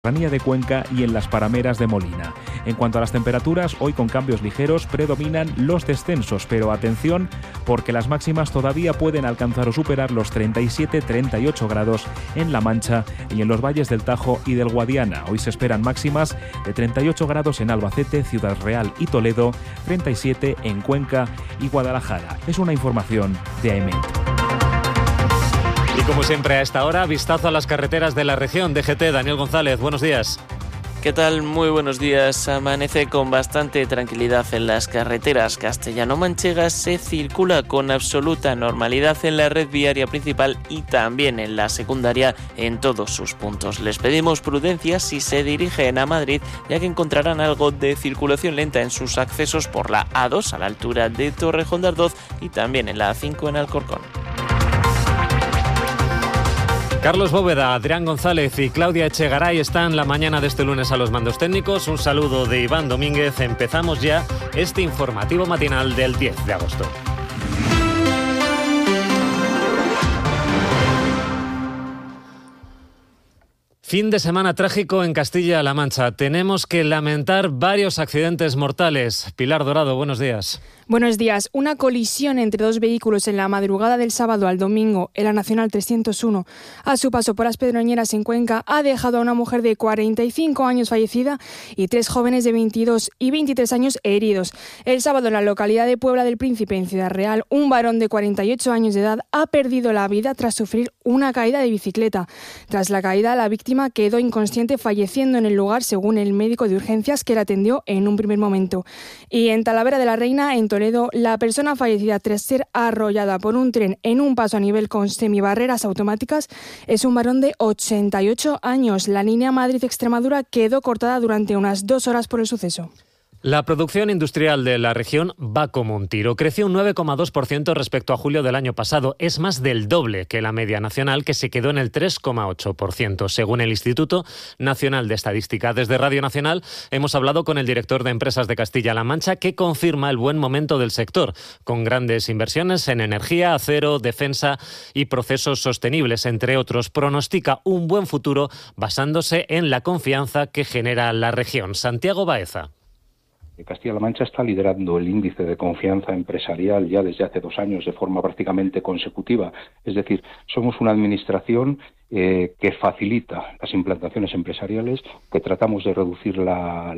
Serranía de Cuenca y en las Parameras de Molina. En cuanto a las temperaturas, hoy con cambios ligeros predominan los descensos, pero atención porque las máximas todavía pueden alcanzar o superar los 37-38 grados en La Mancha y en los valles del Tajo y del Guadiana. Hoy se esperan máximas de 38 grados en Albacete, Ciudad Real y Toledo, 37 en Cuenca y Guadalajara. Es una información de AEMET. Y como siempre a esta hora, vistazo a las carreteras de la región. DGT, Daniel González, buenos días. ¿Qué tal? Muy buenos días. Amanece con bastante tranquilidad en las carreteras castellano-manchegas. Se circula con absoluta normalidad en la red viaria principal y también en la secundaria en todos sus puntos. Les pedimos prudencia si se dirigen a Madrid, ya que encontrarán algo de circulación lenta en sus accesos por la A2 a la altura de Torrejón de Ardoz y también en la A5 en Alcorcón. Carlos Bóveda, Adrián González y Claudia Echegaray están la mañana de este lunes a los mandos técnicos. Un saludo de Iván Domínguez. Empezamos ya este informativo matinal del 10 de agosto. Fin de semana trágico en Castilla-La Mancha. Tenemos que lamentar varios accidentes mortales. Pilar Dorado, buenos días. Buenos días. Una colisión entre dos vehículos en la madrugada del sábado al domingo en la Nacional 301 a su paso por las Pedroñeras en Cuenca ha dejado a una mujer de 45 años fallecida y 3 jóvenes de 22 y 23 años heridos. El sábado en la localidad de Puebla del Príncipe, en Ciudad Real, un varón de 48 años de edad ha perdido la vida tras sufrir una caída de bicicleta. Tras la caída, la víctima quedó inconsciente, falleciendo en el lugar, según el médico de urgencias que la atendió en un primer momento. Y en Talavera de la Reina, en Toledo, la persona fallecida tras ser arrollada por un tren en un paso a nivel con semibarreras automáticas es un varón de 88 años. La línea Madrid-Extremadura quedó cortada durante unas 2 horas por el suceso. La producción industrial de la región va como un tiro. Creció un 9,2% respecto a julio del año pasado. Es más del doble que la media nacional, que se quedó en el 3,8%, según el Instituto Nacional de Estadística. Desde Radio Nacional hemos hablado con el director de Empresas de Castilla-La Mancha, que confirma el buen momento del sector, con grandes inversiones en energía, acero, defensa y procesos sostenibles, entre otros. Pronostica un buen futuro basándose en la confianza que genera la región. Santiago Baeza. Castilla-La Mancha está liderando el índice de confianza empresarial ya desde hace 2 años de forma prácticamente consecutiva. Es decir, somos una administración que facilita las implantaciones empresariales, que tratamos de reducir la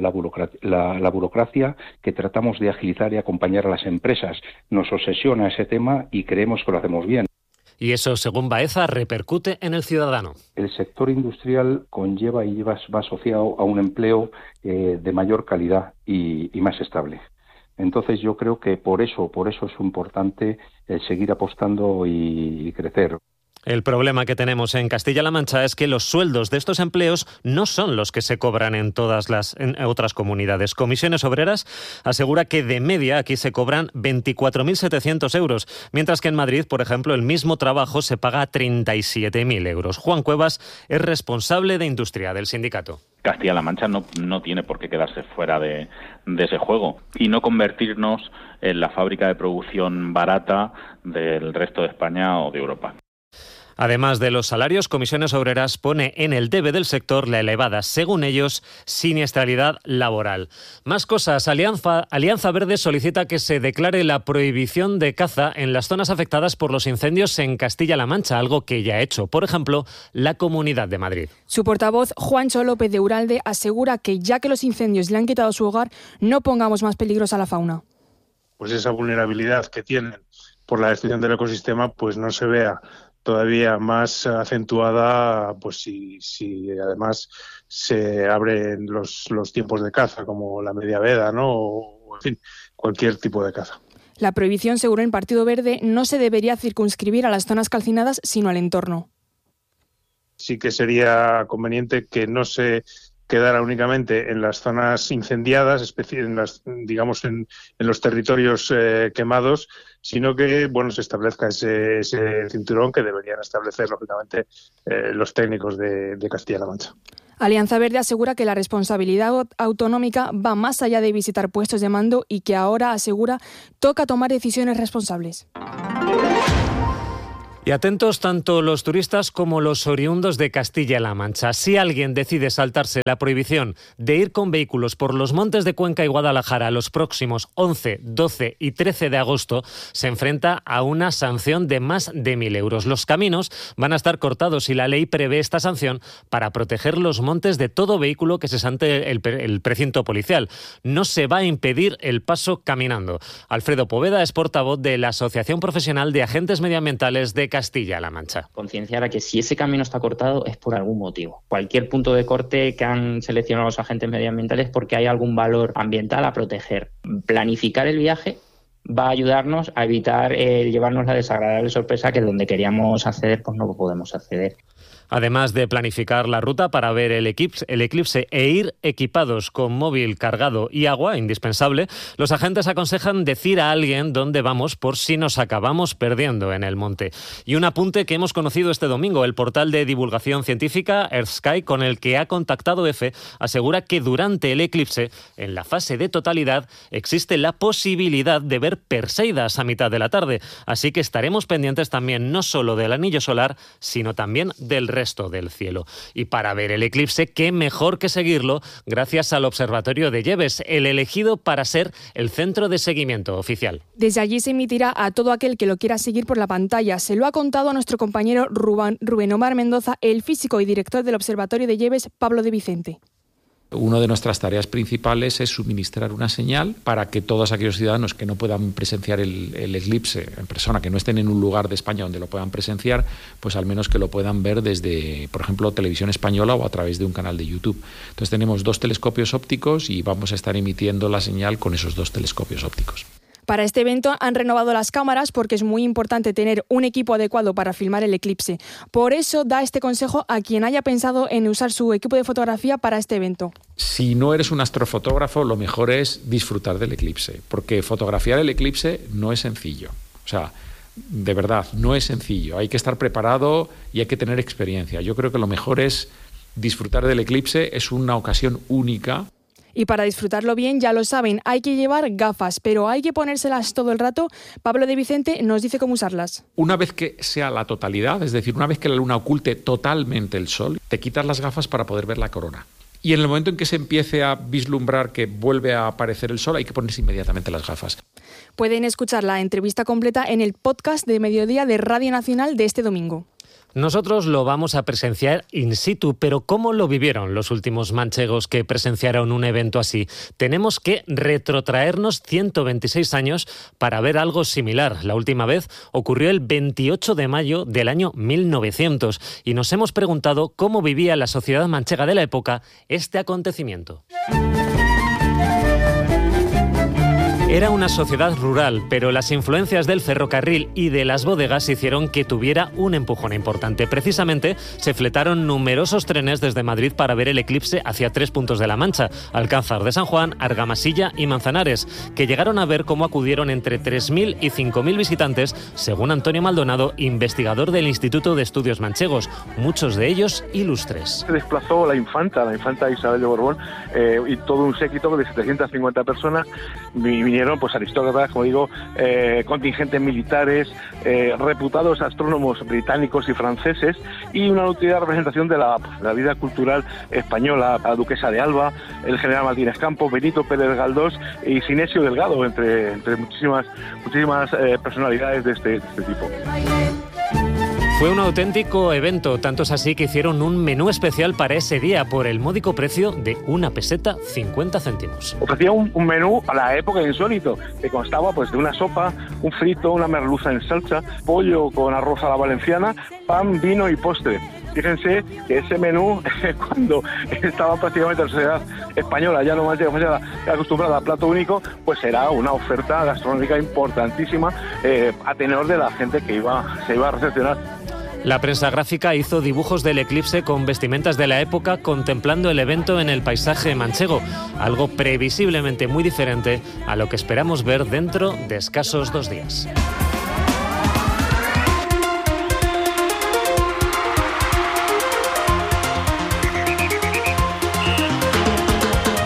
burocracia, que tratamos de agilizar y acompañar a las empresas. Nos obsesiona ese tema y creemos que lo hacemos bien. Y eso, según Baeza, repercute en el ciudadano. El sector industrial conlleva y va asociado a un empleo de mayor calidad y más estable. Entonces yo creo que por eso es importante seguir apostando y crecer. El problema que tenemos en Castilla-La Mancha es que los sueldos de estos empleos no son los que se cobran en otras comunidades. Comisiones Obreras asegura que de media aquí se cobran 24.700 euros, mientras que en Madrid, por ejemplo, el mismo trabajo se paga 37.000 euros. Juan Cuevas es responsable de industria del sindicato. Castilla-La Mancha no tiene por qué quedarse fuera de ese juego y no convertirnos en la fábrica de producción barata del resto de España o de Europa. Además de los salarios, Comisiones Obreras pone en el debe del sector la elevada, según ellos, siniestralidad laboral. Más cosas. Alianza Verde solicita que se declare la prohibición de caza en las zonas afectadas por los incendios en Castilla-La Mancha, algo que ya ha hecho, por ejemplo, la Comunidad de Madrid. Su portavoz, Juancho López de Uralde, asegura que ya que los incendios le han quitado su hogar, no pongamos más peligros a la fauna. Pues esa vulnerabilidad que tienen por la destrucción del ecosistema, pues no se vea todavía más acentuada, pues si además se abren los tiempos de caza, como la media veda, ¿no? O en fin, cualquier tipo de caza. La prohibición, según el Partido Verde, no se debería circunscribir a las zonas calcinadas, sino al entorno. Sí que sería conveniente que no se quedara únicamente en las zonas incendiadas, en los territorios quemados, sino que se establezca ese cinturón que deberían establecer, lógicamente, los técnicos de Castilla-La Mancha. Alianza Verde asegura que la responsabilidad autonómica va más allá de visitar puestos de mando y que ahora, asegura, toca tomar decisiones responsables. Y atentos tanto los turistas como los oriundos de Castilla-La Mancha. Si alguien decide saltarse la prohibición de ir con vehículos por los montes de Cuenca y Guadalajara los próximos 11, 12 y 13 de agosto, se enfrenta a una sanción de más de 1.000 euros. Los caminos van a estar cortados y la ley prevé esta sanción para proteger los montes de todo vehículo que se salte el precinto policial. No se va a impedir el paso caminando. Alfredo Poveda es portavoz de la Asociación Profesional de Agentes Medioambientales de Castilla-La Mancha. Concienciar a que si ese camino está cortado es por algún motivo. Cualquier punto de corte que han seleccionado los agentes medioambientales porque hay algún valor ambiental a proteger. Planificar el viaje va a ayudarnos a evitar llevarnos la desagradable sorpresa que donde queríamos acceder pues no podemos acceder. Además de planificar la ruta para ver el eclipse e ir equipados con móvil cargado y agua, indispensable, los agentes aconsejan decir a alguien dónde vamos por si nos acabamos perdiendo en el monte. Y un apunte que hemos conocido este domingo, el portal de divulgación científica EarthSky, con el que ha contactado EFE, asegura que durante el eclipse, en la fase de totalidad, existe la posibilidad de ver Perseidas a mitad de la tarde. Así que estaremos pendientes también no solo del anillo solar, sino también del resto del cielo. Y para ver el eclipse, qué mejor que seguirlo gracias al Observatorio de Lleves, el elegido para ser el centro de seguimiento oficial. Desde allí se emitirá a todo aquel que lo quiera seguir por la pantalla. Se lo ha contado a nuestro compañero Rubén Omar Mendoza, el físico y director del Observatorio de Lleves, Pablo de Vicente. Una de nuestras tareas principales es suministrar una señal para que todos aquellos ciudadanos que no puedan presenciar el eclipse en persona, que no estén en un lugar de España donde lo puedan presenciar, pues al menos que lo puedan ver desde, por ejemplo, Televisión Española o a través de un canal de YouTube. Entonces tenemos 2 telescopios ópticos y vamos a estar emitiendo la señal con esos 2 telescopios ópticos. Para este evento han renovado las cámaras porque es muy importante tener un equipo adecuado para filmar el eclipse. Por eso da este consejo a quien haya pensado en usar su equipo de fotografía para este evento. Si no eres un astrofotógrafo, lo mejor es disfrutar del eclipse, porque fotografiar el eclipse no es sencillo. O sea, de verdad, no es sencillo. Hay que estar preparado y hay que tener experiencia. Yo creo que lo mejor es disfrutar del eclipse, es una ocasión única. Y para disfrutarlo bien, ya lo saben, hay que llevar gafas, pero hay que ponérselas todo el rato. Pablo de Vicente nos dice cómo usarlas. Una vez que sea la totalidad, es decir, una vez que la luna oculte totalmente el sol, te quitas las gafas para poder ver la corona. Y en el momento en que se empiece a vislumbrar que vuelve a aparecer el sol, hay que ponerse inmediatamente las gafas. Pueden escuchar la entrevista completa en el podcast de Mediodía de Radio Nacional de este domingo. Nosotros lo vamos a presenciar in situ, pero ¿cómo lo vivieron los últimos manchegos que presenciaron un evento así? Tenemos que retrotraernos 126 años para ver algo similar. La última vez ocurrió el 28 de mayo del año 1900 y nos hemos preguntado cómo vivía la sociedad manchega de la época este acontecimiento. Era una sociedad rural, pero las influencias del ferrocarril y de las bodegas hicieron que tuviera un empujón importante. Precisamente se fletaron numerosos trenes desde Madrid para ver el eclipse hacia 3 puntos de la Mancha, Alcázar de San Juan, Argamasilla y Manzanares, que llegaron a ver cómo acudieron entre 3.000 y 5.000 visitantes, según Antonio Maldonado, investigador del Instituto de Estudios Manchegos, muchos de ellos ilustres. Se desplazó la infanta Isabel de Borbón y todo un séquito de 750 personas vinieron pues aristócratas, como digo, contingentes militares, reputados astrónomos británicos y franceses y una nutrida representación de la vida cultural española, la duquesa de Alba, el general Martínez Campos, Benito Pérez Galdós y Sinesio Delgado, entre muchísimas personalidades de este tipo. Fue un auténtico evento, tanto es así que hicieron un menú especial para ese día por el módico precio de 1 peseta 50 céntimos. Ofrecía un menú a la época insólito, que constaba pues de una sopa, un frito, una merluza en salsa, pollo con arroz a la valenciana, pan, vino y postre. Fíjense que ese menú, cuando estaba prácticamente la sociedad española, ya no más acostumbrada a plato único, pues era una oferta gastronómica importantísima a tenor de la gente que se iba a recepcionar. La prensa gráfica hizo dibujos del eclipse con vestimentas de la época contemplando el evento en el paisaje manchego, algo previsiblemente muy diferente a lo que esperamos ver dentro de escasos 2 días.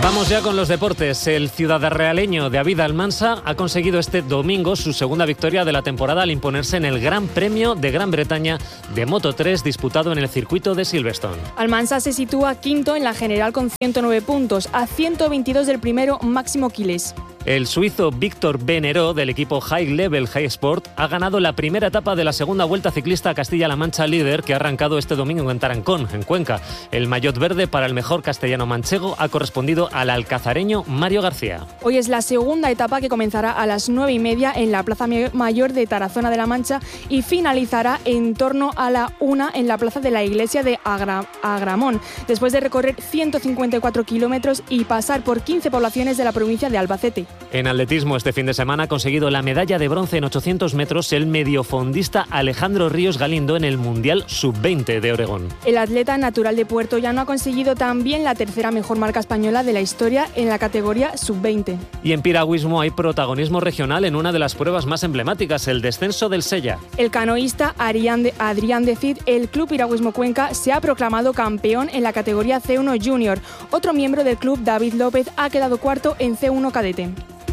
Vamos ya con los deportes. El ciudadrealeño David Almansa ha conseguido este domingo su segunda victoria de la temporada al imponerse en el Gran Premio de Gran Bretaña de Moto3 disputado en el circuito de Silverstone. Almansa se sitúa quinto en la general con 109 puntos, a 122 del primero Máximo Quiles. El suizo Víctor Benero, del equipo High Level High Sport, ha ganado la primera etapa de la segunda Vuelta Ciclista a Castilla-La Mancha Líder, que ha arrancado este domingo en Tarancón, en Cuenca. El maillot verde para el mejor castellano manchego ha correspondido al alcazareño Mario García. Hoy es la segunda etapa, que comenzará a las 9:30 en la Plaza Mayor de Tarazona de la Mancha y finalizará en torno a la 1 en la Plaza de la Iglesia de Agramón, después de recorrer 154 kilómetros y pasar por 15 poblaciones de la provincia de Albacete. En atletismo, este fin de semana ha conseguido la medalla de bronce en 800 metros el mediofondista Alejandro Ríos Galindo en el Mundial Sub-20 de Oregón. El atleta natural de Puerto Llano ha conseguido también la tercera mejor marca española de la historia en la categoría Sub-20. Y en piragüismo hay protagonismo regional en una de las pruebas más emblemáticas, el descenso del Sella. El canoísta Adrián de Cid, el Club Piragüismo Cuenca, se ha proclamado campeón en la categoría C1 Junior. Otro miembro del club, David López, ha quedado cuarto en C1 Cadete.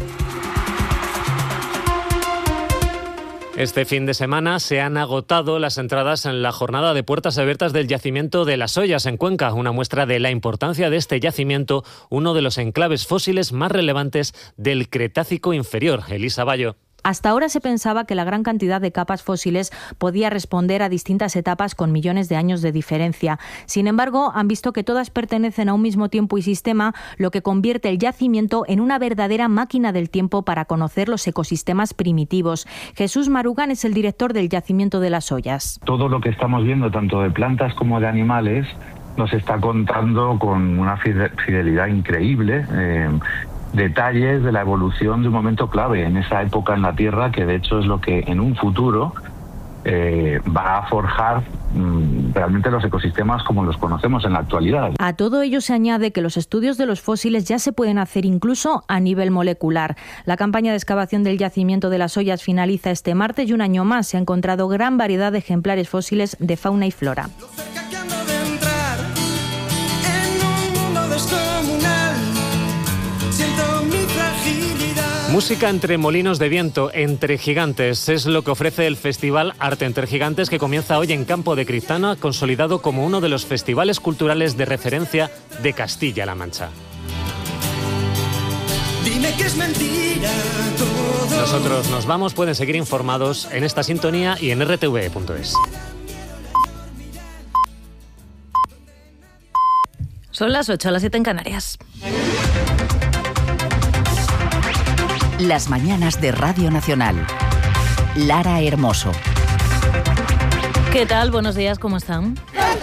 Este fin de semana se han agotado las entradas en la jornada de puertas abiertas del yacimiento de Las Ollas en Cuenca, una muestra de la importancia de este yacimiento, uno de los enclaves fósiles más relevantes del Cretácico inferior. Elisa Bayo. Hasta ahora se pensaba que la gran cantidad de capas fósiles podía responder a distintas etapas con millones de años de diferencia. Sin embargo, han visto que todas pertenecen a un mismo tiempo y sistema, lo que convierte el yacimiento en una verdadera máquina del tiempo para conocer los ecosistemas primitivos. Jesús Marugán es el director del yacimiento de Las Ollas. Todo lo que estamos viendo, tanto de plantas como de animales, nos está contando con una fidelidad increíble detalles de la evolución de un momento clave en esa época en la Tierra, que de hecho es lo que en un futuro va a forjar realmente los ecosistemas como los conocemos en la actualidad. A todo ello se añade que los estudios de los fósiles ya se pueden hacer incluso a nivel molecular. La campaña de excavación del yacimiento de Las Ollas finaliza este martes y un año más se ha encontrado gran variedad de ejemplares fósiles de fauna y flora. Música entre molinos de viento, entre gigantes, es lo que ofrece el Festival Arte entre Gigantes, que comienza hoy en Campo de Criptana, consolidado como uno de los festivales culturales de referencia de Castilla-La Mancha. Dime que es mentira todo. Nosotros nos vamos, pueden seguir informados en esta sintonía y en rtv.es. Son las 8, las 7 en Canarias. Las mañanas de Radio Nacional. Lara Hermoso. ¿Qué tal? Buenos días, ¿cómo están?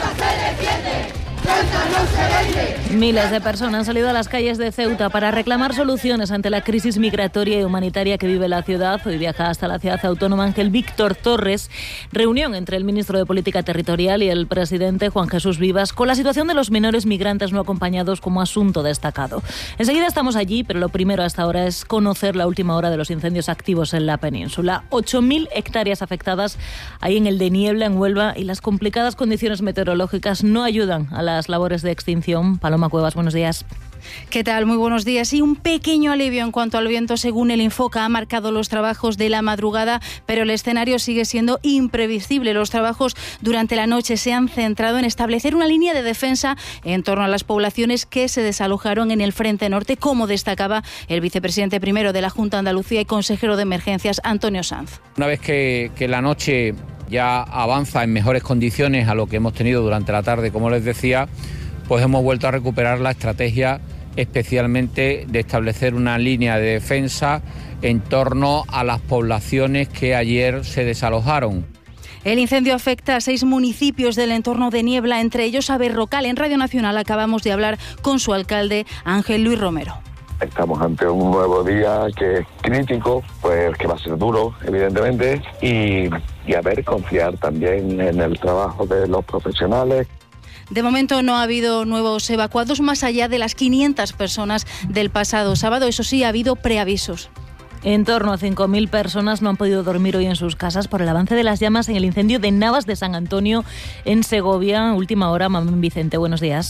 Miles de personas han salido a las calles de Ceuta para reclamar soluciones ante la crisis migratoria y humanitaria que vive la ciudad. Hoy viaja hasta la ciudad autónoma Ángel Víctor Torres. Reunión entre el ministro de Política Territorial y el presidente Juan Jesús Vivas, con la situación de los menores migrantes no acompañados como asunto destacado. Enseguida estamos allí, pero lo primero hasta ahora es conocer la última hora de los incendios activos en la península. 8.000 hectáreas afectadas ahí en el de Niebla, en Huelva, y las complicadas condiciones meteorológicas no ayudan a las labores de extinción. Paloma Cuevas, buenos días. ¿Qué tal? Muy buenos días. Y un pequeño alivio en cuanto al viento, según el Infoca. Ha marcado los trabajos de la madrugada, pero el escenario sigue siendo imprevisible. Los trabajos durante la noche se han centrado en establecer una línea de defensa en torno a las poblaciones que se desalojaron en el Frente Norte, como destacaba el vicepresidente primero de la Junta de Andalucía y consejero de Emergencias, Antonio Sanz. Una vez que la noche ya avanza en mejores condiciones a lo que hemos tenido durante la tarde, como les decía, pues hemos vuelto a recuperar la estrategia, especialmente de establecer una línea de defensa en torno a las poblaciones que ayer se desalojaron. El incendio afecta a 6 municipios del entorno de Niebla, entre ellos a Berrocal. En Radio Nacional acabamos de hablar con su alcalde, Ángel Luis Romero. Estamos ante un nuevo día que es crítico, pues que va a ser duro, evidentemente, y a ver, confiar también en el trabajo de los profesionales. De momento no ha habido nuevos evacuados más allá de las 500 personas del pasado sábado. Eso sí, ha habido preavisos. En torno a 5.000 personas no han podido dormir hoy en sus casas por el avance de las llamas en el incendio de Navas de San Antonio, en Segovia. Última hora, Mamén Vicente, buenos días.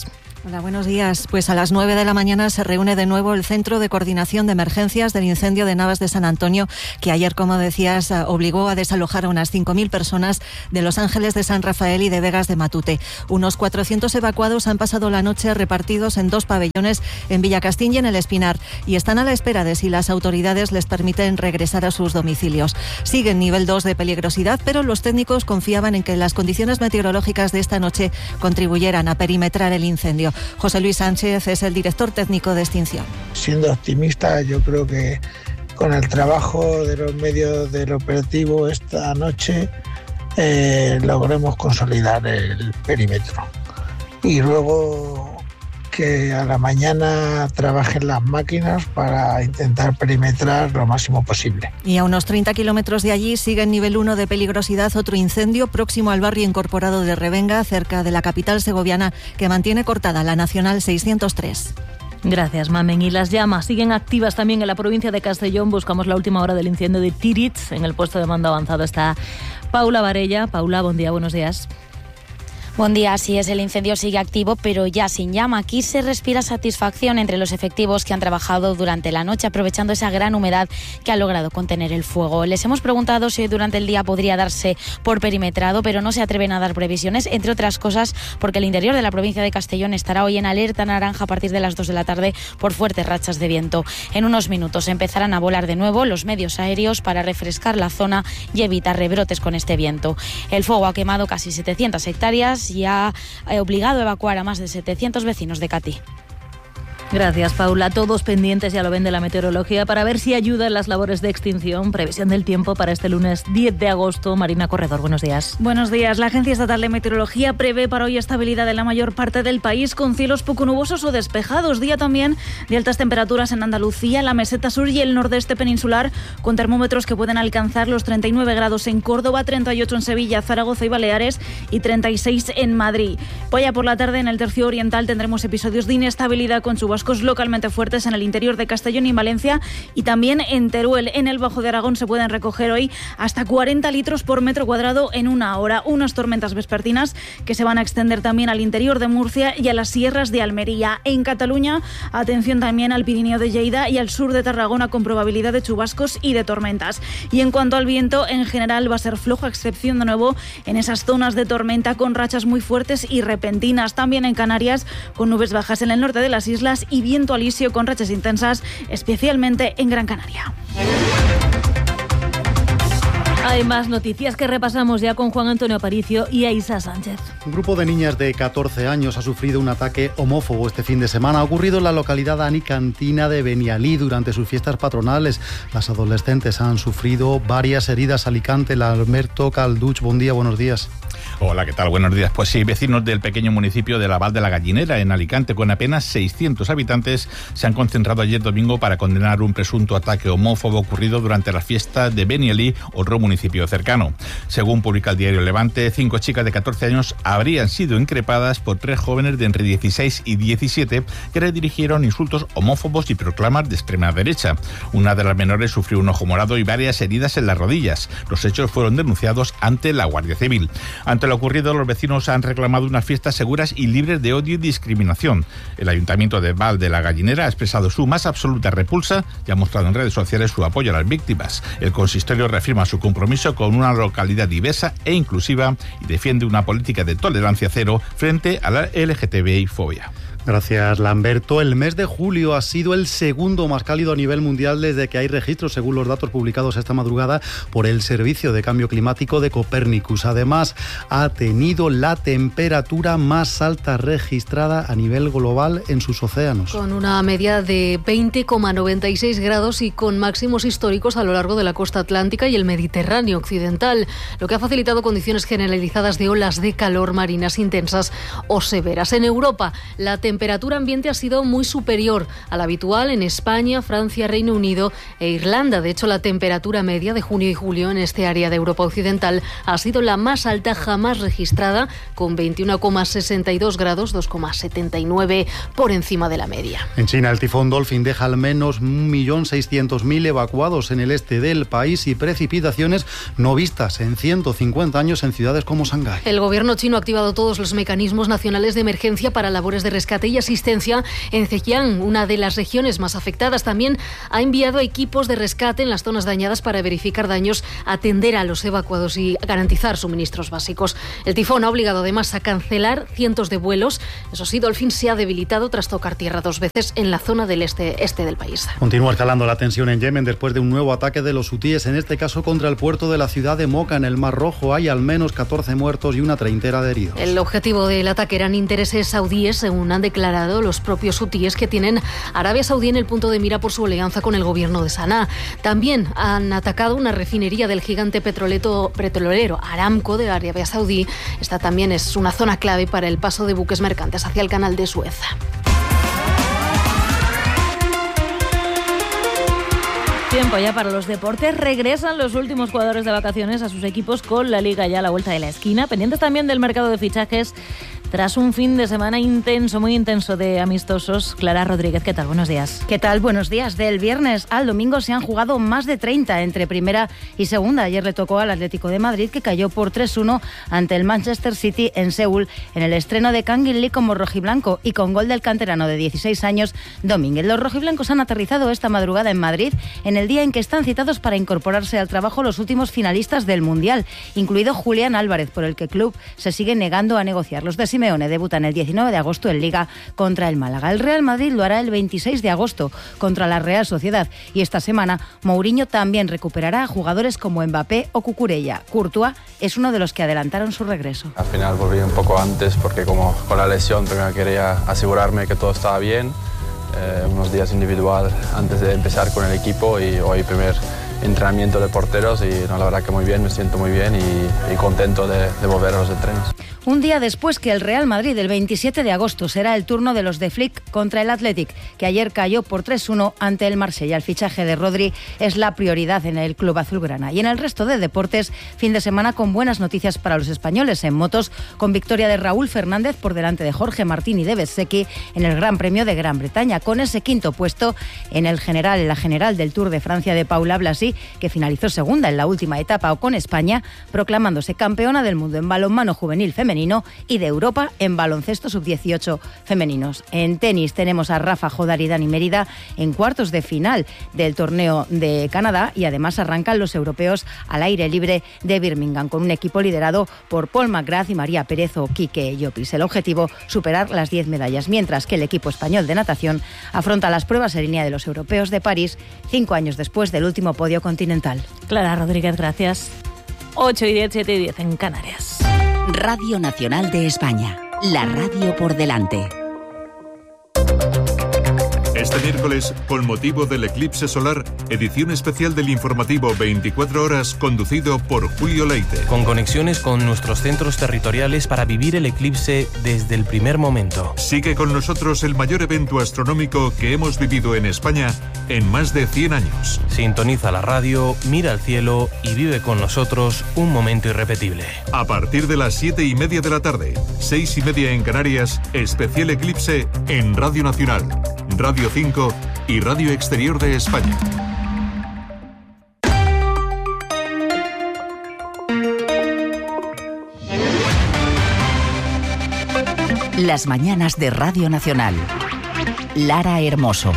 Hola, buenos días. Pues a las 9 de la mañana se reúne de nuevo el Centro de Coordinación de Emergencias del incendio de Navas de San Antonio, que ayer, como decías, obligó a desalojar a unas 5.000 personas de Los Ángeles de San Rafael y de Vegas de Matute. Unos 400 evacuados han pasado la noche repartidos en 2 pabellones en Villacastín y en El Espinar, y están a la espera de si las autoridades les permiten regresar a sus domicilios. Siguen nivel 2 de peligrosidad, pero los técnicos confiaban en que las condiciones meteorológicas de esta noche contribuyeran a perimetrar el incendio. José Luis Sánchez es el director técnico de extinción. Siendo optimista, yo creo que con el trabajo de los medios del operativo esta noche logremos consolidar el perímetro. Y luego que a la mañana trabajen las máquinas para intentar perimetrar lo máximo posible. Y a unos 30 kilómetros de allí sigue en nivel 1 de peligrosidad otro incendio próximo al barrio incorporado de Revenga, cerca de la capital segoviana, que mantiene cortada la Nacional 603. Gracias, Mamen. Y las llamas siguen activas también en la provincia de Castellón. Buscamos la última hora del incendio de Tíritz. En el puesto de mando avanzado está Paula Varella. Paula, buen día, buenos días. Buen día, así es, el incendio sigue activo, pero ya sin llama. Aquí se respira satisfacción entre los efectivos que han trabajado durante la noche, aprovechando esa gran humedad que ha logrado contener el fuego. Les hemos preguntado si hoy durante el día podría darse por perimetrado, pero no se atreven a dar previsiones, entre otras cosas porque el interior de la provincia de Castellón estará hoy en alerta naranja a partir de las 2 de la tarde por fuertes rachas de viento. En unos minutos empezarán a volar de nuevo los medios aéreos para refrescar la zona y evitar rebrotes con este viento. El fuego ha quemado casi 700 hectáreas y ha obligado a evacuar a más de 700 vecinos de Catí. Gracias, Paula. Todos pendientes, ya lo ven, de la meteorología para ver si ayuda en las labores de extinción. Previsión del tiempo para este lunes 10 de agosto. Marina Corredor, buenos días. Buenos días. La Agencia Estatal de Meteorología prevé para hoy estabilidad en la mayor parte del país, con cielos poco nubosos o despejados. Día también de altas temperaturas en Andalucía, la meseta sur y el nordeste peninsular, con termómetros que pueden alcanzar los 39 grados en Córdoba, 38 en Sevilla, Zaragoza y Baleares y 36 en Madrid. Hoy por la tarde en el tercio oriental tendremos episodios de inestabilidad con chubascos localmente fuertes en el interior de Castellón y en Valencia, y también en Teruel. En el Bajo de Aragón se pueden recoger hoy hasta 40 litros por metro cuadrado en una hora. Unas tormentas vespertinas que se van a extender también al interior de Murcia y a las sierras de Almería. En Cataluña, atención también al Pirineo de Lleida y al sur de Tarragona, con probabilidad de chubascos y de tormentas. Y en cuanto al viento, en general va a ser flojo, a excepción de nuevo en esas zonas de tormenta con rachas muy fuertes y repentinas. También en Canarias, con nubes bajas en el norte de las islas y viento alisio con rachas intensas, especialmente en Gran Canaria. Hay más noticias que repasamos ya con Juan Antonio Aparicio y Aisa Sánchez. Un grupo de niñas de 14 años ha sufrido un ataque homófobo este fin de semana. Ha ocurrido en la localidad anicantina de Benialí durante sus fiestas patronales. Las adolescentes han sufrido varias heridas. Alicante, Alberto Calduch, buen día, buenos días. Hola, ¿qué tal? Buenos días. Pues sí, vecinos del pequeño municipio de la Val de la Gallinera, en Alicante, con apenas 600 habitantes, se han concentrado ayer domingo para condenar un presunto ataque homófobo ocurrido durante las fiestas de Benialí, otro municipio cercano. Según publica el diario Levante, 5 chicas de 14 años habrían sido increpadas por 3 jóvenes de entre 16 y 17 que le dirigieron insultos homófobos y proclamas de extrema derecha. Una de las menores sufrió un ojo morado y varias heridas en las rodillas. Los hechos fueron denunciados ante la Guardia Civil. Ante lo ocurrido, los vecinos han reclamado unas fiestas seguras y libres de odio y discriminación. El Ayuntamiento de Val de la Gallinera ha expresado su más absoluta repulsa y ha mostrado en redes sociales su apoyo a las víctimas. El consistorio reafirma su compromiso con una localidad diversa e inclusiva y defiende una política de tolerancia cero frente a la LGTBI-fobia. Gracias, Lamberto. El mes de julio ha sido el segundo más cálido a nivel mundial desde que hay registros, según los datos publicados esta madrugada por el Servicio de Cambio Climático de Copernicus. Además, ha tenido la temperatura más alta registrada a nivel global en sus océanos. Con una media de 20,96 grados y con máximos históricos a lo largo de la costa atlántica y el Mediterráneo occidental, lo que ha facilitado condiciones generalizadas de olas de calor marinas intensas o severas. En Europa, la temperatura ambiente ha sido muy superior a la habitual en España, Francia, Reino Unido e Irlanda. De hecho, la temperatura media de junio y julio en este área de Europa Occidental ha sido la más alta jamás registrada, con 21,62 grados, 2,79 por encima de la media. En China, el tifón Dolphin deja al menos 1.600.000 evacuados en el este del país y precipitaciones no vistas en 150 años en ciudades como Shanghái. El gobierno chino ha activado todos los mecanismos nacionales de emergencia para labores de rescate rescate y asistencia en Zhejiang, una de las regiones más afectadas. También ha enviado equipos de rescate en las zonas dañadas para verificar daños, atender a los evacuados y garantizar suministros básicos. El tifón ha obligado además a cancelar cientos de vuelos. Eso sí, Dolphin se ha debilitado tras tocar tierra 2 veces en la zona del este del país. Continúa escalando la tensión en Yemen después de un nuevo ataque de los hutíes, en este caso contra el puerto de la ciudad de Moca, en el Mar Rojo. Hay al menos 14 muertos y una treintena de heridos. El objetivo del ataque eran intereses saudíes, según han declarado los propios hutíes, que tienen a Arabia Saudí en el punto de mira por su alianza con el gobierno de Sanaa. También han atacado una refinería del gigante petrolero Aramco de Arabia Saudí. Esta también es una zona clave para el paso de buques mercantes hacia el canal de Suez. Tiempo ya para los deportes. Regresan los últimos jugadores de vacaciones a sus equipos con la Liga ya a la vuelta de la esquina. Pendientes también del mercado de fichajes tras un fin de semana intenso, muy intenso de amistosos. Clara Rodríguez, ¿qué tal? Buenos días. ¿Qué tal? Buenos días. Del viernes al domingo se han jugado más de 30 entre primera y segunda. Ayer le tocó al Atlético de Madrid, que cayó por 3-1 ante el Manchester City en Seúl en el estreno de Kangin Lee como rojiblanco y con gol del canterano de 16 años, Domínguez. Los rojiblancos han aterrizado esta madrugada en Madrid en el día en que están citados para incorporarse al trabajo los últimos finalistas del Mundial, incluido Julián Álvarez, por el que el club se sigue negando a negociar. Los de Simeone debutan el 19 de agosto en Liga contra el Málaga. El Real Madrid lo hará el 26 de agosto contra la Real Sociedad y esta semana Mourinho también recuperará a jugadores como Mbappé o Cucurella. Courtois es uno de los que adelantaron su regreso. Al final volví un poco antes porque como con la lesión primero quería asegurarme que todo estaba bien. Unos días individual antes de empezar con el equipo y hoy primer entrenamiento de porteros y no, la verdad que muy bien, me siento muy bien y contento de volver a los entrenos. Un día después que el Real Madrid, el 27 de agosto, será el turno de los de Flick contra el Athletic, que ayer cayó por 3-1 ante el Marsella. El fichaje de Rodri es la prioridad en el club azulgrana. Y en el resto de deportes, fin de semana con buenas noticias para los españoles. En motos, con victoria de Raúl Fernández por delante de Jorge Martín y de Bezzecchi en el Gran Premio de Gran Bretaña, con ese quinto puesto en la general del Tour de Francia de Paula Blasi, que finalizó segunda en la última etapa, o con España proclamándose campeona del mundo en balonmano juvenil femenino y de Europa en baloncesto sub-18 femeninos. En tenis tenemos a Rafa Jodar y Dani Mérida en cuartos de final del torneo de Canadá y además arrancan los europeos al aire libre de Birmingham con un equipo liderado por Paul McGrath y María Pérez o Quique Llopis. El objetivo, superar las 10 medallas, mientras que el equipo español de natación afronta las pruebas en línea de los europeos de París 5 años después del último podio continental. Clara Rodríguez, gracias. 8:10, 7:10 en Canarias. Radio Nacional de España, la radio por delante. Este miércoles, con motivo del eclipse solar, edición especial del informativo 24 horas conducido por Julio Leite. Con conexiones con nuestros centros territoriales para vivir el eclipse desde el primer momento. Sigue con nosotros el mayor evento astronómico que hemos vivido en España en más de 100 años. Sintoniza la radio, mira al cielo y vive con nosotros un momento irrepetible. A partir de las 7:30 de la tarde, 6:30 en Canarias, especial eclipse en Radio Nacional, Radio 5 y Radio Exterior de España. Las mañanas de Radio Nacional. Lara Hermoso.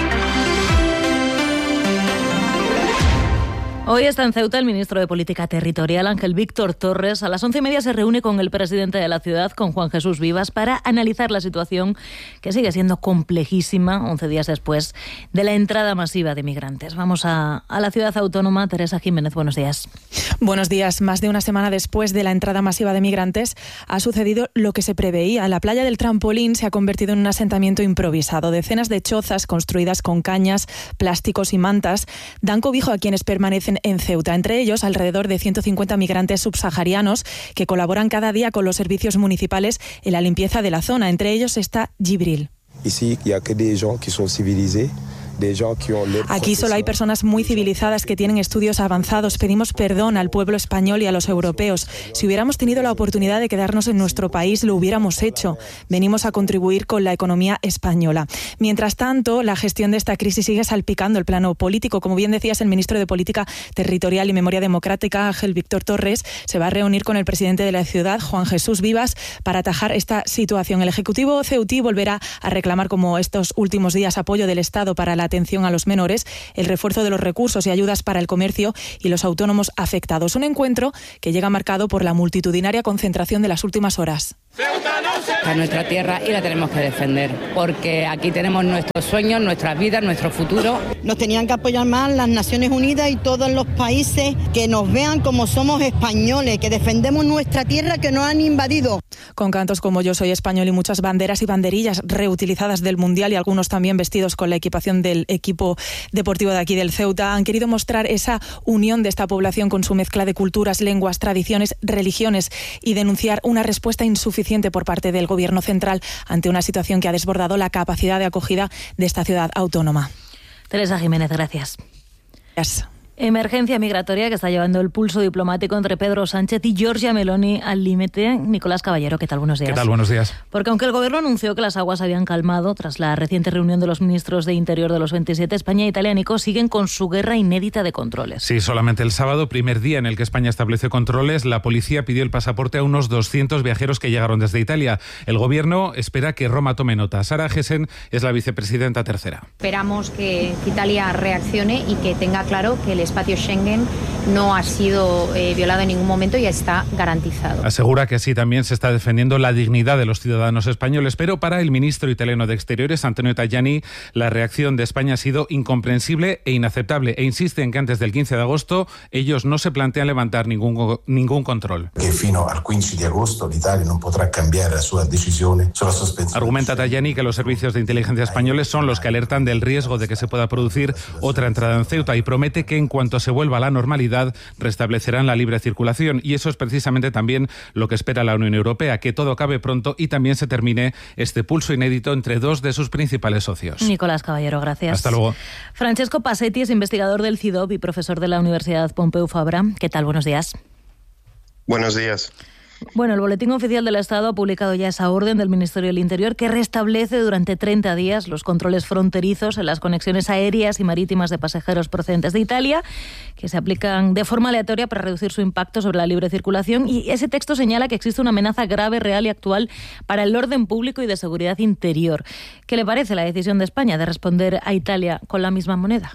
Hoy está en Ceuta el ministro de Política Territorial, Ángel Víctor Torres. A las 11:30 se reúne con el presidente de la ciudad, con Juan Jesús Vivas, para analizar la situación que sigue siendo complejísima 11 días después de la entrada masiva de migrantes. Vamos a la ciudad autónoma. Teresa Jiménez, buenos días. Buenos días. Más de una semana después de la entrada masiva de migrantes ha sucedido lo que se preveía. La playa del Trampolín se ha convertido en un asentamiento improvisado. Decenas de chozas construidas con cañas, plásticos y mantas dan cobijo a quienes permanecen en Ceuta, entre ellos alrededor de 150 migrantes subsaharianos que colaboran cada día con los servicios municipales en la limpieza de la zona. Entre ellos está Gibril. Ici, il y a que des gens qui sont civilisés. Aquí solo hay personas muy civilizadas que tienen estudios avanzados. Pedimos perdón al pueblo español y a los europeos. Si hubiéramos tenido la oportunidad de quedarnos en nuestro país, lo hubiéramos hecho. Venimos a contribuir con la economía española. Mientras tanto, la gestión de esta crisis sigue salpicando el plano político. Como bien decías, el ministro de Política Territorial y Memoria Democrática, Ángel Víctor Torres, se va a reunir con el presidente de la ciudad, Juan Jesús Vivas, para atajar esta situación. El Ejecutivo ceutí volverá a reclamar, como estos últimos días, apoyo del Estado para la atención a los menores, el refuerzo de los recursos y ayudas para el comercio y los autónomos afectados. Un encuentro que llega marcado por la multitudinaria concentración de las últimas horas. A nuestra tierra y la tenemos que defender, porque aquí tenemos nuestros sueños, nuestras vidas, nuestro futuro. Nos tenían que apoyar más las Naciones Unidas y todos los países que nos vean como somos españoles, que defendemos nuestra tierra que nos han invadido. Con cantos como Yo soy español y muchas banderas y banderillas reutilizadas del Mundial y algunos también vestidos con la equipación del equipo deportivo de aquí del Ceuta, han querido mostrar esa unión de esta población con su mezcla de culturas, lenguas, tradiciones, religiones y denunciar una respuesta insuficiente por parte del Gobierno central ante una situación que ha desbordado la capacidad de acogida de esta ciudad autónoma. Teresa Jiménez, gracias. Gracias. Emergencia migratoria que está llevando el pulso diplomático entre Pedro Sánchez y Giorgia Meloni al límite. Nicolás Caballero, ¿qué tal? Buenos días. ¿Qué tal? Buenos días. Porque aunque el Gobierno anunció que las aguas habían calmado tras la reciente reunión de los ministros de Interior de los 27, España e Italia, Nico, siguen con su guerra inédita de controles. Sí, solamente el sábado, primer día en el que España establece controles, la policía pidió el pasaporte a unos 200 viajeros que llegaron desde Italia. El Gobierno espera que Roma tome nota. Sara Gessen es la vicepresidenta tercera. Esperamos que Italia reaccione y que tenga claro que el espacio Schengen no ha sido violado en ningún momento y está garantizado. Asegura que así también se está defendiendo la dignidad de los ciudadanos españoles, pero para el ministro italiano de Exteriores, Antonio Tajani, la reacción de España ha sido incomprensible e inaceptable e insiste en que antes del 15 de agosto ellos no se plantean levantar ningún control. Que fino al 15 de agosto l'Italia no podrá cambiar su decisión sobre la suspensión. Argumenta Tajani que los servicios de inteligencia españoles son los que alertan del riesgo de que se pueda producir otra entrada en Ceuta y promete que en cuanto se vuelva a la normalidad restablecerán la libre circulación, y eso es precisamente también lo que espera la Unión Europea, que todo acabe pronto y también se termine este pulso inédito entre dos de sus principales socios. Nicolás Caballero, gracias. Hasta luego. Francesco Passetti es investigador del CIDOB y profesor de la Universidad Pompeu Fabra. ¿Qué tal? Buenos días. Buenos días. Bueno, el Boletín Oficial del Estado ha publicado ya esa orden del Ministerio del Interior que restablece durante 30 días los controles fronterizos en las conexiones aéreas y marítimas de pasajeros procedentes de Italia, que se aplican de forma aleatoria para reducir su impacto sobre la libre circulación. Y ese texto señala que existe una amenaza grave, real y actual para el orden público y de seguridad interior. ¿Qué le parece la decisión de España de responder a Italia con la misma moneda?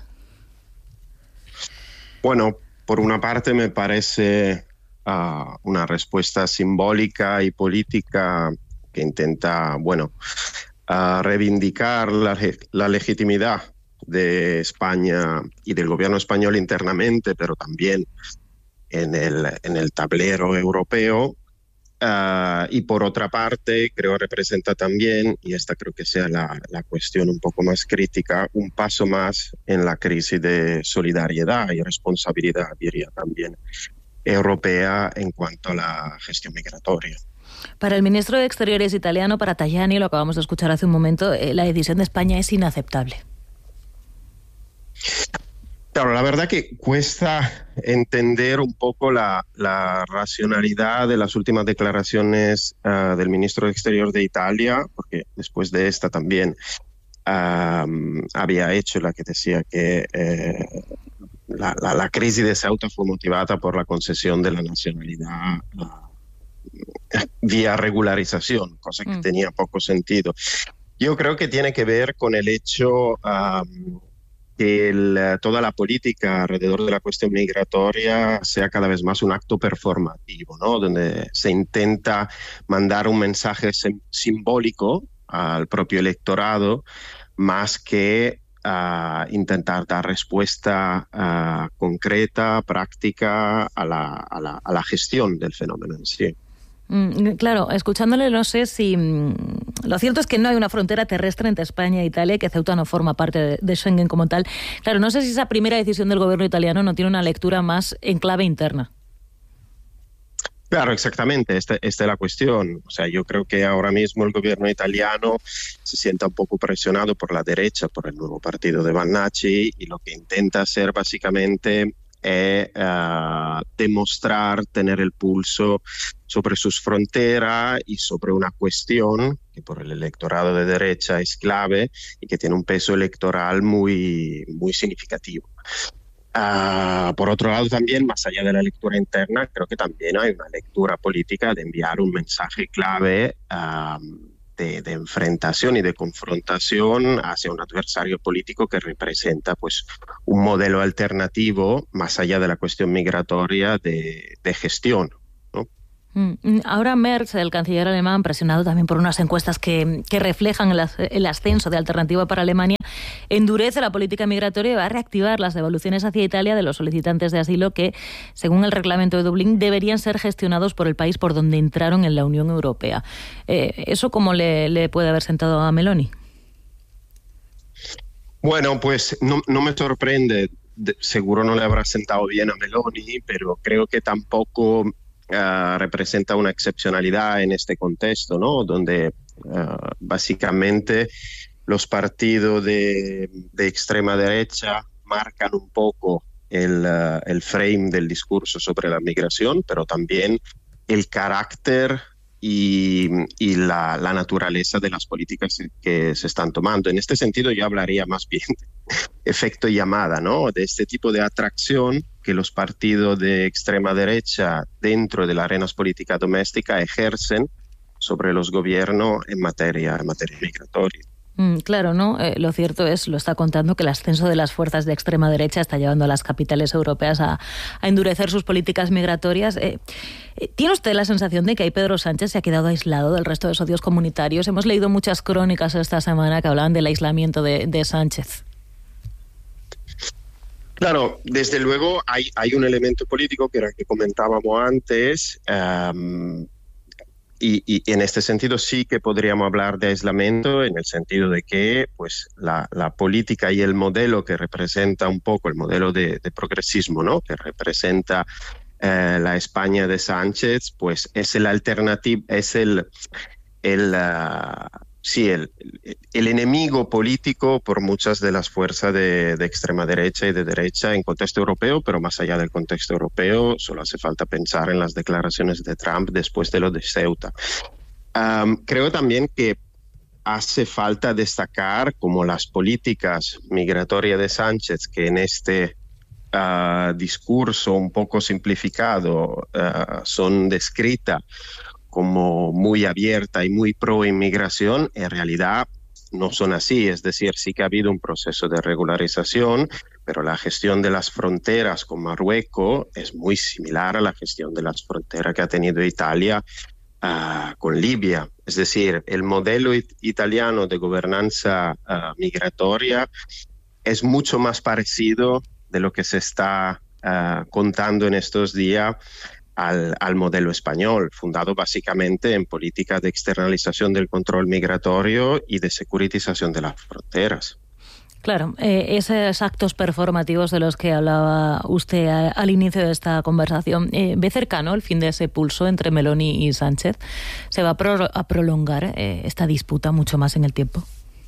Bueno, por una parte me parece una respuesta simbólica y política que intenta, reivindicar la legitimidad de España y del gobierno español internamente, pero también en el tablero europeo. Y por otra parte, creo representa también, y esta creo que sea la cuestión un poco más crítica, un paso más en la crisis de solidaridad y responsabilidad, diría también, europea en cuanto a la gestión migratoria. Para el ministro de Exteriores italiano, para Tajani, lo acabamos de escuchar hace un momento, la decisión de España es inaceptable. Claro, la verdad que cuesta entender un poco la racionalidad de las últimas declaraciones del ministro de Exterior de Italia, porque después de esta también había hecho la que decía que la crisis de Ceuta fue motivada por la concesión de la nacionalidad vía regularización, cosa que tenía poco sentido. Yo creo que tiene que ver con el hecho que toda la política alrededor de la cuestión migratoria sea cada vez más un acto performativo, ¿no? Donde se intenta mandar un mensaje simbólico al propio electorado más que intentar dar respuesta concreta, práctica a la gestión del fenómeno en sí. Claro, escuchándole no sé si... Lo cierto es que no hay una frontera terrestre entre España e Italia y que Ceuta no forma parte de Schengen como tal. Claro, no sé si esa primera decisión del gobierno italiano no tiene una lectura más en clave interna. Claro, exactamente, esta es la cuestión. O sea, yo creo que ahora mismo el gobierno italiano se sienta un poco presionado por la derecha, por el nuevo partido de Bannacci, y lo que intenta hacer básicamente es demostrar tener el pulso sobre sus fronteras y sobre una cuestión que por el electorado de derecha es clave y que tiene un peso electoral muy, muy significativo. Por otro lado, también, más allá de la lectura interna, creo que también hay una lectura política de enviar un mensaje clave de enfrentación y de confrontación hacia un adversario político que representa pues, un modelo alternativo, más allá de la cuestión migratoria, de gestión. Ahora Merz, el canciller alemán, presionado también por unas encuestas que reflejan el ascenso de Alternativa para Alemania, endurece la política migratoria y va a reactivar las devoluciones hacia Italia de los solicitantes de asilo que, según el reglamento de Dublín, deberían ser gestionados por el país por donde entraron en la Unión Europea. ¿Eso cómo le puede haber sentado a Meloni? Bueno, pues no me sorprende. Seguro no le habrá sentado bien a Meloni, pero creo que tampoco representa una excepcionalidad en este contexto, ¿no? Donde básicamente los partidos de extrema derecha marcan un poco el frame del discurso sobre la migración, pero también el carácter y la naturaleza de las políticas que se están tomando. En este sentido, yo hablaría más bien de efecto llamada, ¿no? De este tipo de atracción que los partidos de extrema derecha dentro de las arenas políticas domésticas ejercen sobre los gobiernos en materia migratoria. Claro, ¿no? Lo cierto es, lo está contando, que el ascenso de las fuerzas de extrema derecha está llevando a las capitales europeas a endurecer sus políticas migratorias. ¿Tiene usted la sensación de que ahí Pedro Sánchez se ha quedado aislado del resto de socios comunitarios? Hemos leído muchas crónicas esta semana que hablaban del aislamiento de Sánchez. Claro, desde luego hay un elemento político que era el que comentábamos antes, y en este sentido sí que podríamos hablar de aislamiento, en el sentido de que pues la política y el modelo que representa un poco el modelo de progresismo, ¿no? Que representa la España de Sánchez, pues es el alternativo, es el enemigo político por muchas de las fuerzas de extrema derecha y de derecha en contexto europeo, pero más allá del contexto europeo, solo hace falta pensar en las declaraciones de Trump después de lo de Ceuta. Creo también que hace falta destacar como las políticas migratorias de Sánchez, que en este discurso un poco simplificado son descritas como muy abierta y muy pro inmigración, en realidad no son así. Es decir, sí que ha habido un proceso de regularización, pero la gestión de las fronteras con Marruecos es muy similar a la gestión de las fronteras que ha tenido Italia con Libia. Es decir, el modelo italiano de gobernanza migratoria es mucho más parecido de lo que se está contando en estos días al modelo español, fundado básicamente en políticas de externalización del control migratorio y de securitización de las fronteras. Claro, esos actos performativos de los que hablaba usted al inicio de esta conversación, ¿ve cercano el fin de ese pulso entre Meloni y Sánchez? ¿Se va a prolongar esta disputa mucho más en el tiempo?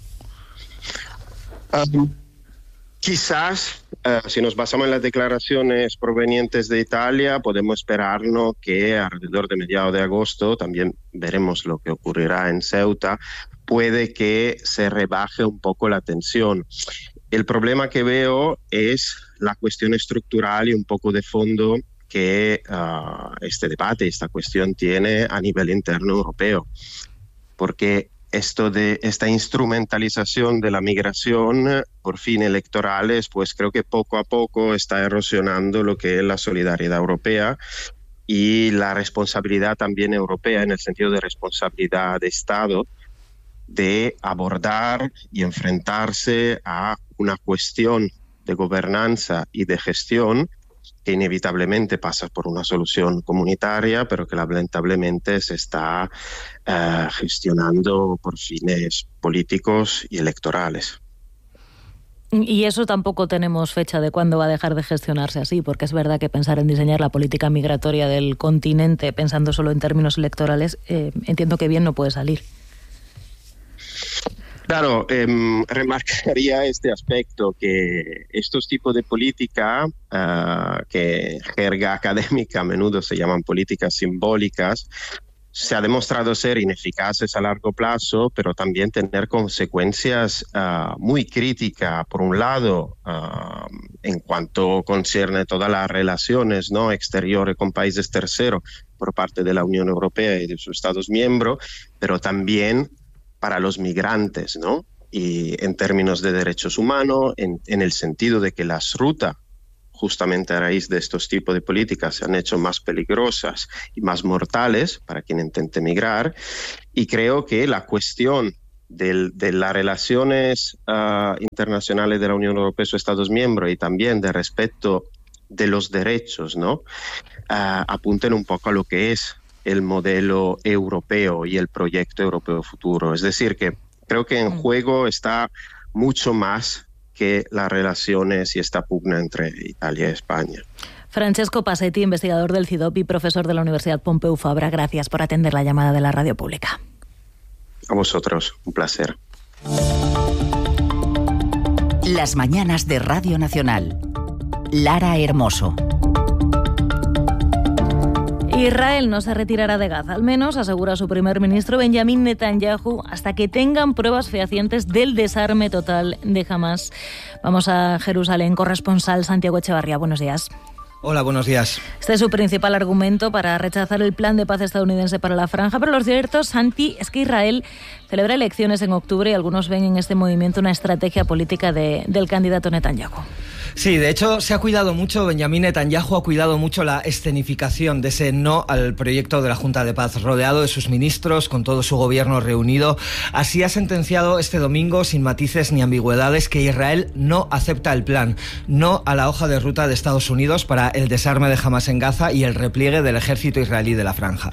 Quizás, si nos basamos en las declaraciones provenientes de Italia, podemos esperarnos que alrededor de mediados de agosto, también veremos lo que ocurrirá en Ceuta, puede que se rebaje un poco la tensión. El problema que veo es la cuestión estructural y un poco de fondo que este debate, esta cuestión tiene a nivel interno europeo, porque esta instrumentalización de la migración por fines electorales, pues creo que poco a poco está erosionando lo que es la solidaridad europea y la responsabilidad también europea, en el sentido de responsabilidad de Estado, de abordar y enfrentarse a una cuestión de gobernanza y de gestión que inevitablemente pasa por una solución comunitaria, pero que lamentablemente se está gestionando por fines políticos y electorales. Y eso tampoco tenemos fecha de cuándo va a dejar de gestionarse así, porque es verdad que pensar en diseñar la política migratoria del continente pensando solo en términos electorales, entiendo que bien no puede salir. Claro, remarcaría este aspecto, que estos tipos de política, que en jerga académica a menudo se llaman políticas simbólicas, se ha demostrado ser ineficaces a largo plazo, pero también tener consecuencias muy críticas, por un lado, en cuanto concierne todas las relaciones, ¿no?, exteriores con países terceros por parte de la Unión Europea y de sus Estados miembros, pero también para los migrantes, ¿no? Y en términos de derechos humanos, en el sentido de que las rutas, justamente a raíz de estos tipos de políticas, se han hecho más peligrosas y más mortales para quien intente migrar. Y creo que la cuestión de las relaciones internacionales de la Unión Europea y sus Estados miembros, y también de respeto de los derechos, ¿no?, apunten un poco a lo que es el modelo europeo y el proyecto europeo futuro. Es decir, que creo que en juego está mucho más que las relaciones y esta pugna entre Italia y España. Francesco Pasetti, investigador del CIDOP y profesor de la Universidad Pompeu Fabra, gracias por atender la llamada de la Radio Pública. A vosotros, un placer. Las mañanas de Radio Nacional. Lara Hermoso. Israel no se retirará de Gaza, al menos asegura su primer ministro Benjamín Netanyahu, hasta que tengan pruebas fehacientes del desarme total de Hamás. Vamos a Jerusalén, corresponsal Santiago Echevarría. Buenos días. Hola, buenos días. Este es su principal argumento para rechazar el plan de paz estadounidense para la franja, pero lo cierto, Santi, es que Israel celebra elecciones en octubre y algunos ven en este movimiento una estrategia política del candidato Netanyahu. Sí, de hecho se ha cuidado mucho, Benjamín Netanyahu ha cuidado mucho la escenificación de ese no al proyecto de la Junta de Paz, rodeado de sus ministros, con todo su gobierno reunido. Así ha sentenciado este domingo, sin matices ni ambigüedades, que Israel no acepta el plan, no a la hoja de ruta de Estados Unidos para el desarme de Hamás en Gaza y el repliegue del ejército israelí de la franja.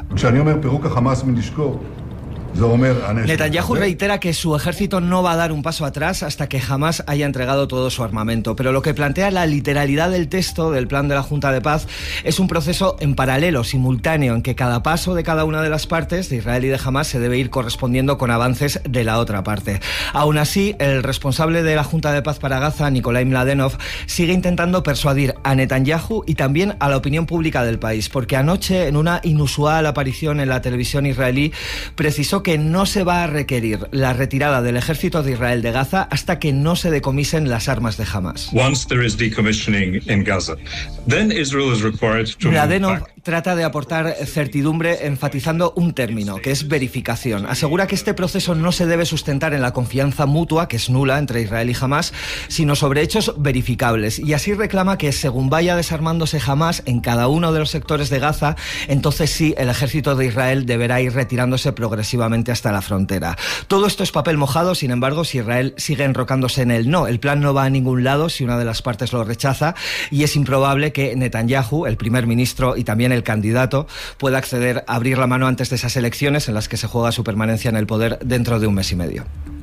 Netanyahu reitera que su ejército no va a dar un paso atrás hasta que Hamás haya entregado todo su armamento, pero lo que plantea la literalidad del texto del plan de la Junta de Paz es un proceso en paralelo, simultáneo, en que cada paso de cada una de las partes, de Israel y de Hamás, se debe ir correspondiendo con avances de la otra parte. Aún así, el responsable de la Junta de Paz para Gaza, Nikolai Mladenov, sigue intentando persuadir a Netanyahu y también a la opinión pública del país, porque anoche, en una inusual aparición en la televisión israelí, precisó que no se va a requerir la retirada del ejército de Israel de Gaza hasta que no se decomisen las armas de Hamás. Mladenov trata de aportar certidumbre enfatizando un término, que es verificación. Asegura que este proceso no se debe sustentar en la confianza mutua, que es nula entre Israel y Hamás, sino sobre hechos verificables. Y así reclama que según vaya desarmándose Hamás en cada uno de los sectores de Gaza, entonces sí, el ejército de Israel deberá ir retirándose progresivamente hasta la frontera. Todo esto es papel mojado, sin embargo, si Israel sigue enrocándose en el no. El plan no va a ningún lado si una de las partes lo rechaza, y es improbable que Netanyahu, el primer ministro y también el candidato, pueda acceder a abrir la mano antes de esas elecciones en las que se juega su permanencia en el poder dentro de un mes y medio.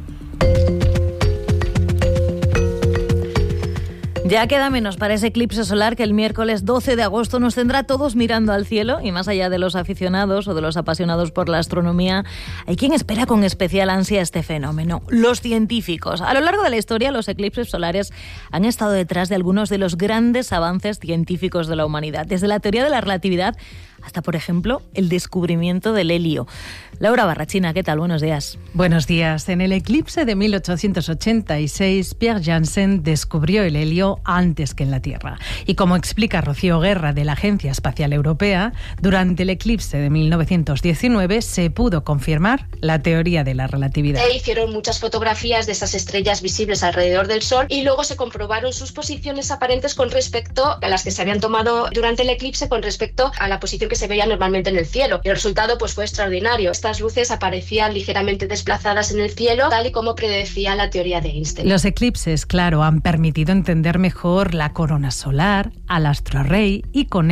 Ya queda menos para ese eclipse solar que el miércoles 12 de agosto nos tendrá todos mirando al cielo, y más allá de los aficionados o de los apasionados por la astronomía, hay quien espera con especial ansia este fenómeno: los científicos. A lo largo de la historia, los eclipses solares han estado detrás de algunos de los grandes avances científicos de la humanidad, desde la teoría de la relatividad hasta, por ejemplo, el descubrimiento del helio. Laura Barrachina, ¿qué tal? Buenos días. Buenos días. En el eclipse de 1886, Pierre Janssen descubrió el helio antes que en la Tierra. Y como explica Rocío Guerra, de la Agencia Espacial Europea, durante el eclipse de 1919 se pudo confirmar la teoría de la relatividad. Se hicieron muchas fotografías de esas estrellas visibles alrededor del Sol y luego se comprobaron sus posiciones aparentes con respecto a las que se habían tomado durante el eclipse con respecto a la posición que se veía normalmente en el cielo. Y el resultado pues fue extraordinario. Estas luces aparecían ligeramente desplazadas en el cielo, tal y como predecía la teoría de Einstein. Los eclipses, claro, han permitido entender mejor la corona solar, al astro rey y con él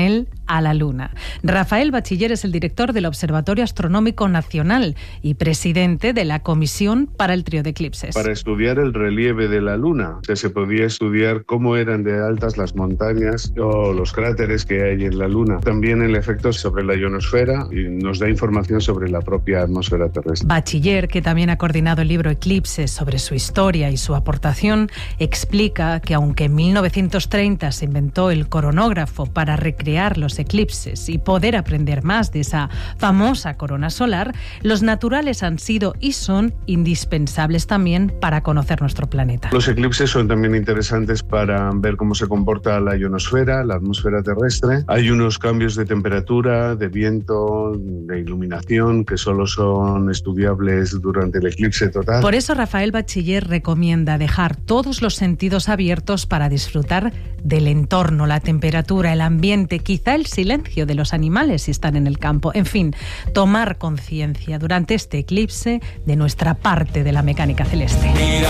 a la Luna. Rafael Bachiller es el director del Observatorio Astronómico Nacional y presidente de la Comisión para el Trío de Eclipses. Para estudiar el relieve de la Luna, se podía estudiar cómo eran de altas las montañas o los cráteres que hay en la Luna. También el efecto sobre la ionosfera y nos da información sobre la propia atmósfera terrestre. Bachiller, que también ha coordinado el libro Eclipses sobre su historia y su aportación, explica que aunque en 1930 se inventó el coronógrafo para recrear los eclipses y poder aprender más de esa famosa corona solar, los naturales han sido y son indispensables también para conocer nuestro planeta. Los eclipses son también interesantes para ver cómo se comporta la ionosfera, la atmósfera terrestre. Hay unos cambios de temperatura, de viento, de iluminación que solo son estudiables durante el eclipse total. Por eso Rafael Bachiller recomienda dejar todos los sentidos abiertos para disfrutar del entorno, la temperatura, el ambiente, quizá el silencio de los animales si están en el campo. En fin, tomar conciencia durante este eclipse de nuestra parte de la mecánica celeste.